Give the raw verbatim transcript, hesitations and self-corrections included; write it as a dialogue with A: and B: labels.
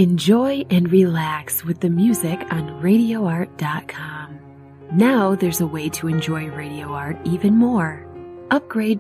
A: Enjoy and relax with the music on radio art dot com. Now there's a way to enjoy Radio Art even more. Upgrade